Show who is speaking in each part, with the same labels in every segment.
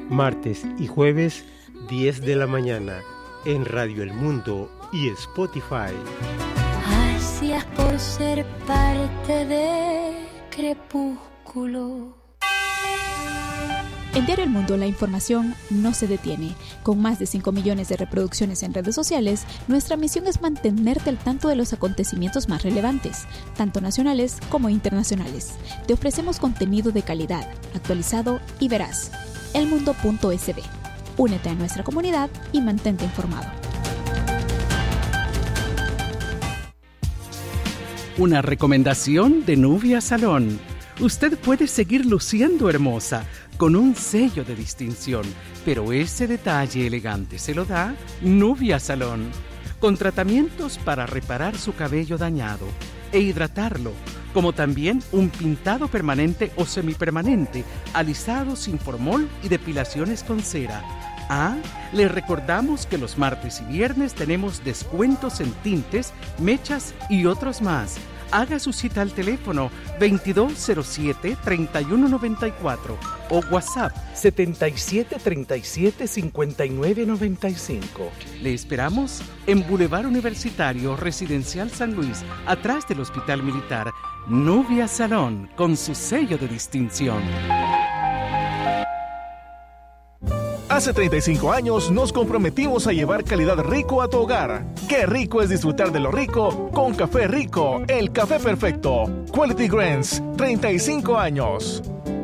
Speaker 1: martes y jueves 10 de la mañana en Radio El Mundo y Spotify.
Speaker 2: Gracias por ser parte de Crepúsculo.
Speaker 3: En Diario El Mundo la información no se detiene. Con más de 5 millones de reproducciones en redes sociales, nuestra misión es mantenerte al tanto de los acontecimientos más relevantes, tanto nacionales como internacionales. Te ofrecemos contenido de calidad, actualizado y veraz. elmundo.sb. Únete a nuestra comunidad y mantente informado.
Speaker 4: Una recomendación de Nubia Salón. Usted puede seguir luciendo hermosa con un sello de distinción, pero ese detalle elegante se lo da Nubia Salón, con tratamientos para reparar su cabello dañado e hidratarlo, como también un pintado permanente o semipermanente, alisado sin formol y depilaciones con cera. Les recordamos que los martes y viernes tenemos descuentos en tintes, mechas y otros más. Haga su cita al teléfono 2207-3194 o WhatsApp 7737-5995. Le esperamos en Boulevard Universitario Residencial San Luis, atrás del Hospital Militar. Nubia Salón, con su sello de distinción.
Speaker 5: Hace 35 años nos comprometimos a llevar calidad rico a tu hogar. Qué rico es disfrutar de lo rico con Café Rico, el café perfecto. Quality Grains, 35 años.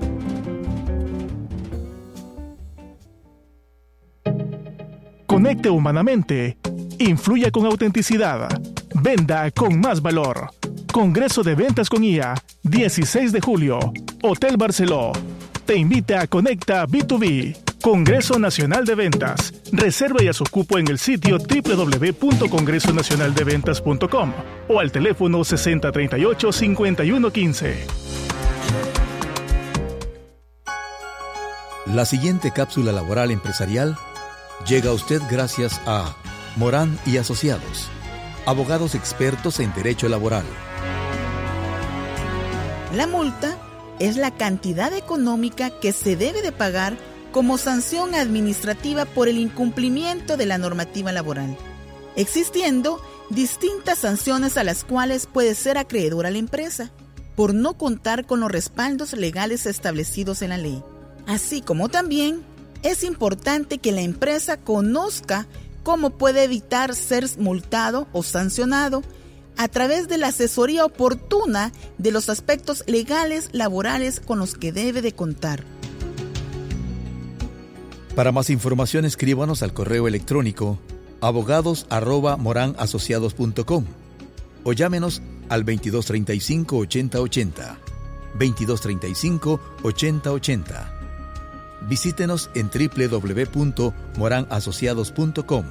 Speaker 5: Conecte humanamente. Influya con autenticidad. Venda con más valor. Congreso de Ventas con IA, 16 de julio. Hotel Barceló. Te invita a Conecta B2B. Congreso Nacional de Ventas. Reserva ya su cupo en el sitio www.congresonacionaldeventas.com o al teléfono 6038-5115.
Speaker 6: La siguiente cápsula laboral empresarial llega a usted gracias a Morán y Asociados, abogados expertos en derecho laboral.
Speaker 7: La multa es la cantidad económica que se debe de pagar como sanción administrativa por el incumplimiento de la normativa laboral, existiendo distintas sanciones a las cuales puede ser acreedora la empresa por no contar con los respaldos legales establecidos en la ley. Así como también es importante que la empresa conozca cómo puede evitar ser multado o sancionado a través de la asesoría oportuna de los aspectos legales laborales con los que debe de contar.
Speaker 6: Para más información, escríbanos al correo electrónico abogados@moranasociados.com o llámenos al 2235-8080, 2235-8080. Visítenos en www.moranasociados.com.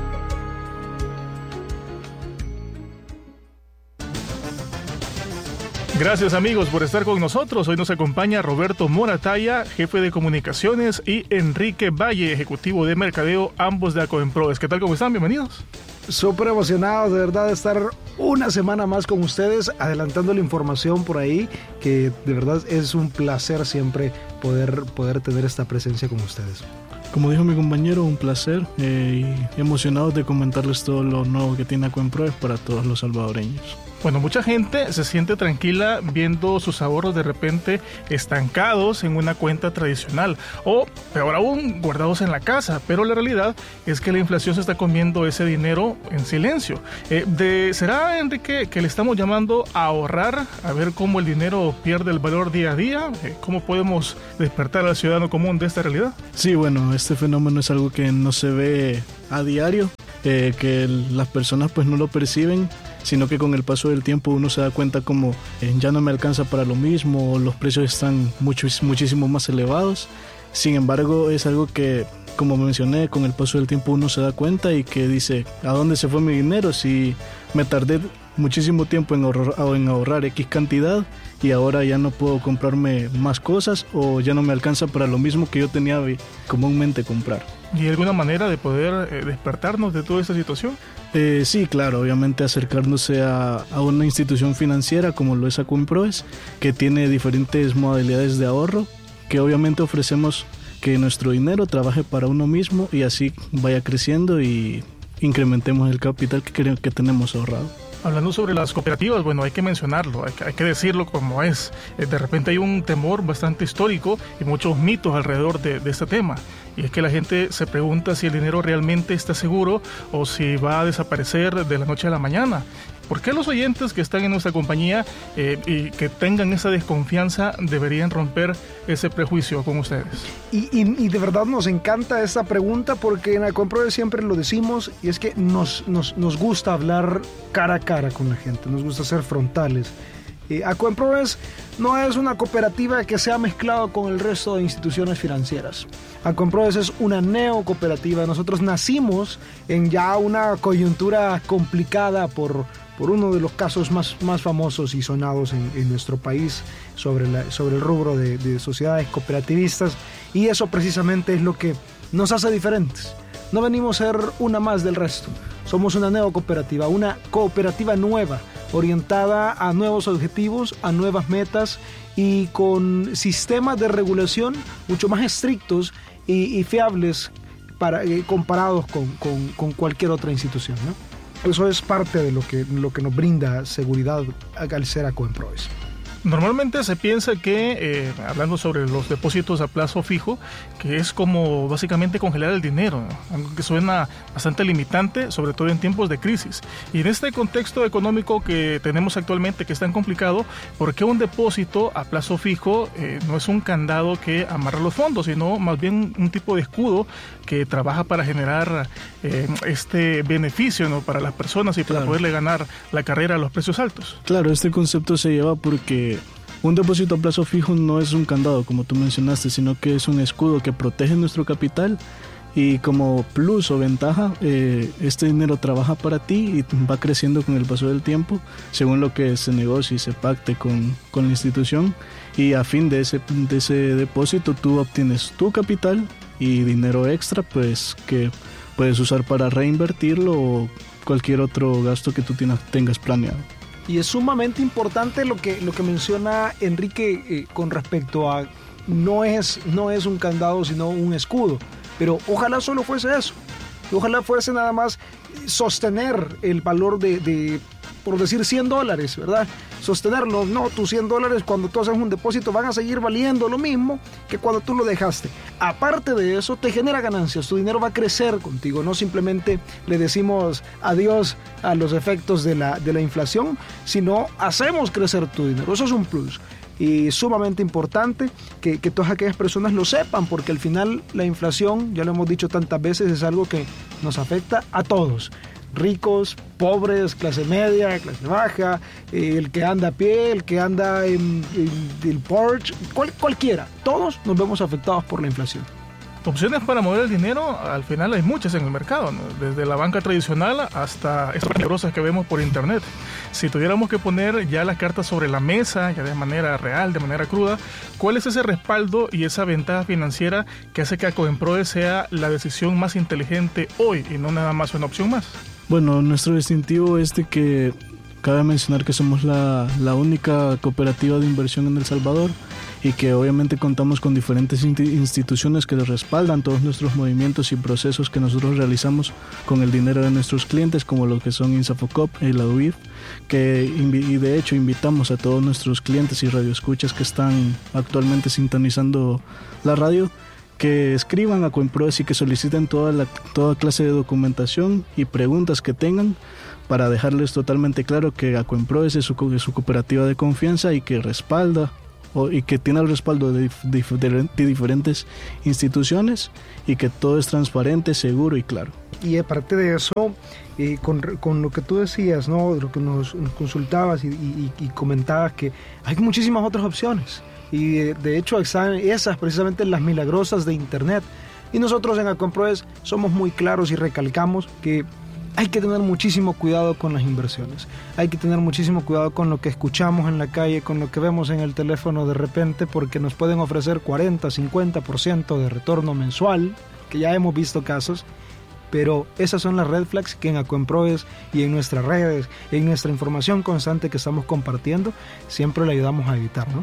Speaker 5: Gracias amigos por estar con nosotros. Hoy nos acompaña Roberto Morataya, jefe de comunicaciones, y Enrique Valle, ejecutivo de mercadeo, ambos de Acoemproes. ¿Qué tal? ¿Cómo están? Bienvenidos.
Speaker 8: Súper emocionados de verdad de estar una semana más con ustedes, adelantando la información por ahí, que de verdad es un placer siempre poder tener esta presencia con ustedes.
Speaker 9: Como dijo mi compañero, un placer y emocionados de comentarles todo lo nuevo que tiene Acoemproes para todos los salvadoreños.
Speaker 5: Bueno, mucha gente se siente tranquila viendo sus ahorros de repente estancados en una cuenta tradicional o, peor aún, guardados en la casa, pero la realidad es que la inflación se está comiendo ese dinero en silencio. ¿Será, Enrique, que le estamos llamando a ahorrar, a ver cómo el dinero pierde el valor día a día? ¿Cómo podemos despertar al ciudadano común de esta realidad?
Speaker 9: Sí, bueno, este fenómeno es algo que no se ve a diario, que las personas pues no lo perciben, sino que con el paso del tiempo uno se da cuenta como ya no me alcanza para lo mismo, los precios están muchísimo más elevados. Sin embargo, es algo que, como mencioné, con el paso del tiempo uno se da cuenta y que dice, ¿a dónde se fue mi dinero? Si me tardé muchísimo tiempo en ahorrar X cantidad y ahora ya no puedo comprarme más cosas o ya no me alcanza para lo mismo que yo tenía comúnmente comprar.
Speaker 5: ¿Y alguna manera de poder despertarnos de toda esta situación?
Speaker 9: Sí, claro, obviamente acercarnos a una institución financiera como lo es Acoemproes, que tiene diferentes modalidades de ahorro, que obviamente ofrecemos que nuestro dinero trabaje para uno mismo y así vaya creciendo y incrementemos el capital que tenemos ahorrado.
Speaker 5: Hablando sobre las cooperativas, bueno, hay que mencionarlo, hay que decirlo como es. De repente hay un temor bastante histórico y muchos mitos alrededor de este tema. Y es que la gente se pregunta si el dinero realmente está seguro o si va a desaparecer de la noche a la mañana. ¿Por qué los oyentes que están en nuestra compañía y que tengan esa desconfianza deberían romper ese prejuicio con ustedes?
Speaker 8: Y de verdad nos encanta esta pregunta porque en Acuemproves siempre lo decimos, y es que nos gusta hablar cara a cara con la gente, nos gusta ser frontales. Acuemproves no es una cooperativa que se ha mezclado con el resto de instituciones financieras. Acuemproves es una neocooperativa. Nosotros nacimos en ya una coyuntura complicada por uno de los casos más famosos y sonados en nuestro país sobre el rubro de sociedades cooperativistas, y eso precisamente es lo que nos hace diferentes. No venimos a ser una más del resto, somos una neocooperativa, una cooperativa nueva, orientada a nuevos objetivos, a nuevas metas y con sistemas de regulación mucho más estrictos y fiables comparados con cualquier otra institución, ¿no? Eso es parte de lo que nos brinda seguridad al ser Acuemproves.
Speaker 5: Normalmente se piensa que, hablando sobre los depósitos a plazo fijo, que es como básicamente congelar el dinero, ¿no? Algo que suena bastante limitante, sobre todo en tiempos de crisis. Y en este contexto económico que tenemos actualmente, que es tan complicado, ¿por qué un depósito a plazo fijo no es un candado que amarra los fondos, sino más bien un tipo de escudo que trabaja para generar este beneficio, ¿no?, para las personas y para poderle ganar la carrera a los precios altos?
Speaker 9: Claro, este concepto se lleva porque un depósito a plazo fijo no es un candado, como tú mencionaste, sino que es un escudo que protege nuestro capital, y como plus o ventaja, este dinero trabaja para ti y va creciendo con el paso del tiempo, según lo que se negocie y se pacte con la institución, y a fin de ese depósito tú obtienes tu capital y dinero extra, pues que puedes usar para reinvertirlo o cualquier otro gasto que tú tengas planeado.
Speaker 8: Y es sumamente importante lo que menciona Enrique con respecto a no es un candado sino un escudo, pero ojalá solo fuese eso, ojalá fuese nada más sostener el valor de por decir $100, ¿verdad? Sostenerlo, no, tus $100 cuando tú haces un depósito van a seguir valiendo lo mismo que cuando tú lo dejaste. Aparte de eso, te genera ganancias, tu dinero va a crecer contigo, no simplemente le decimos adiós a los efectos de la inflación, sino hacemos crecer tu dinero, eso es un plus. Y sumamente importante que todas aquellas personas lo sepan, porque al final la inflación, ya lo hemos dicho tantas veces, es algo que nos afecta a todos. Ricos, pobres, clase media, clase baja, el que anda a pie, el que anda en el Porsche, cualquiera. Todos nos vemos afectados por la inflación.
Speaker 5: Opciones para mover el dinero, al final hay muchas en el mercado, ¿no? Desde la banca tradicional hasta estas peligrosas que vemos por internet. Si tuviéramos que poner ya las cartas sobre la mesa, ya de manera real, de manera cruda, ¿cuál es ese respaldo y esa ventaja financiera que hace que Acuemproves sea la decisión más inteligente hoy y no nada más una opción más?
Speaker 9: Bueno, nuestro distintivo es de que cabe mencionar que somos la única cooperativa de inversión en El Salvador, y que obviamente contamos con diferentes instituciones que respaldan todos nuestros movimientos y procesos que nosotros realizamos con el dinero de nuestros clientes, como lo que son INSAFOCOP y la UIF, y de hecho invitamos a todos nuestros clientes y radioescuchas que están actualmente sintonizando la radio, que escriban a Acuemproves y que soliciten toda clase de documentación y preguntas que tengan, para dejarles totalmente claro que Acuemproves es su cooperativa de confianza y que respalda y que tiene el respaldo de diferentes instituciones, y que todo es transparente, seguro y claro.
Speaker 8: Y aparte de eso, con lo que tú decías, ¿no?, lo que nos consultabas y comentabas, que hay muchísimas otras opciones, y de hecho están esas precisamente las milagrosas de internet, y nosotros en Acuemproves somos muy claros y recalcamos que hay que tener muchísimo cuidado con las inversiones, hay que tener muchísimo cuidado con lo que escuchamos en la calle, con lo que vemos en el teléfono de repente, porque nos pueden ofrecer 40-50% de retorno mensual, que ya hemos visto casos, pero esas son las red flags que en Acuemproves y en nuestras redes, en nuestra información constante que estamos compartiendo, siempre le ayudamos a evitar, ¿no?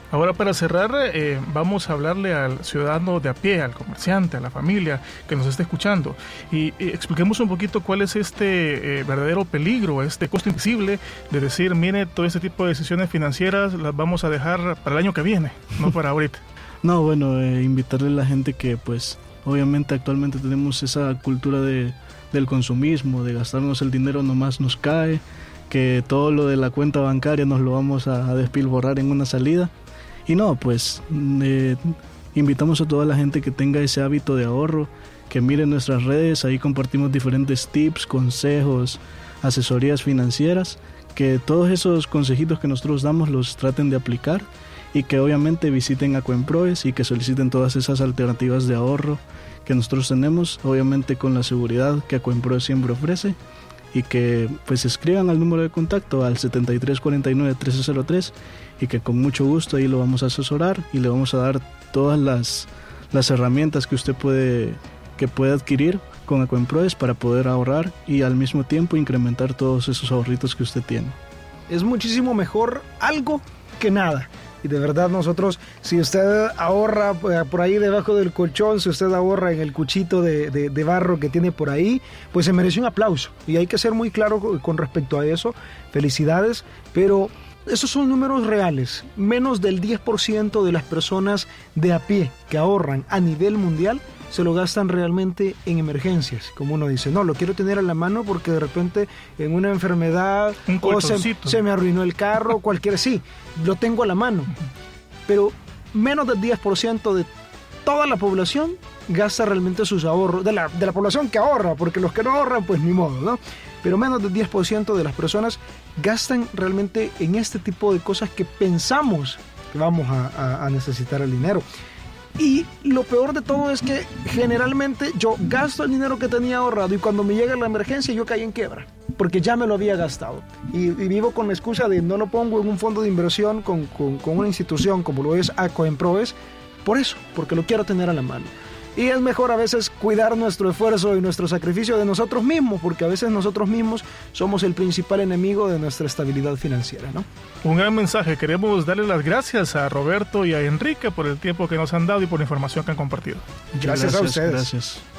Speaker 5: Ahora, para cerrar, vamos a hablarle al ciudadano de a pie, al comerciante, a la familia que nos está escuchando, y expliquemos un poquito cuál es este verdadero peligro, este costo invisible de decir, mire, todo este tipo de decisiones financieras las vamos a dejar para el año que viene, no para ahorita.
Speaker 9: No, bueno, invitarle a la gente que pues obviamente actualmente tenemos esa cultura del consumismo, de gastarnos el dinero nomás nos cae, que todo lo de la cuenta bancaria nos lo vamos a despilborrar en una salida. Y no, pues invitamos a toda la gente que tenga ese hábito de ahorro, que mire nuestras redes, ahí compartimos diferentes tips, consejos, asesorías financieras, que todos esos consejitos que nosotros damos los traten de aplicar y que obviamente visiten Acuemproes y que soliciten todas esas alternativas de ahorro que nosotros tenemos, obviamente con la seguridad que Acuemproes siempre ofrece, y que pues escriban al número de contacto al 7349-1303 y que con mucho gusto ahí lo vamos a asesorar y le vamos a dar todas las herramientas que usted puede adquirir con Acuemproes para poder ahorrar y al mismo tiempo incrementar todos esos ahorritos que usted tiene.
Speaker 8: Es muchísimo mejor algo que nada. Y de verdad nosotros, si usted ahorra por ahí debajo del colchón, si usted ahorra en el cuchito de barro que tiene por ahí, pues se merece un aplauso. Y hay que ser muy claro con respecto a eso. Felicidades, pero esos son números reales. Menos del 10% de las personas de a pie que ahorran a nivel mundial se lo gastan realmente en emergencias. Como uno dice, no, lo quiero tener a la mano porque de repente en una enfermedad o se me arruinó el carro, cualquier, sí, lo tengo a la mano. Pero menos del 10% de toda la población gasta realmente sus ahorros, de la población que ahorra, porque los que no ahorran, pues ni modo, ¿no? Pero menos del 10% de las personas gastan realmente en este tipo de cosas que pensamos que vamos a necesitar el dinero. Y lo peor de todo es que generalmente yo gasto el dinero que tenía ahorrado y cuando me llega la emergencia yo caí en quiebra, porque ya me lo había gastado. Y vivo con la excusa de no lo pongo en un fondo de inversión con una institución como lo es Acuemproes, por eso, porque lo quiero tener a la mano. Y es mejor a veces cuidar nuestro esfuerzo y nuestro sacrificio de nosotros mismos, porque a veces nosotros mismos somos el principal enemigo de nuestra estabilidad financiera, ¿no?
Speaker 5: Un gran mensaje. Queremos darle las gracias a Roberto y a Enrique por el tiempo que nos han dado y por la información que han compartido.
Speaker 8: Gracias a ustedes.
Speaker 9: Gracias.